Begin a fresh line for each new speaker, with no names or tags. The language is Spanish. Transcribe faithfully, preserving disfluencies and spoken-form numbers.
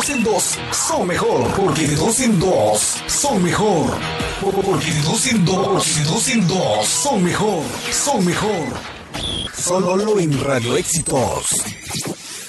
dos en dos son mejor. Porque de dos en dos son mejor. Porque de dos en dos, de dos en dos son mejor. Son mejor. Solo en Radio Éxitos.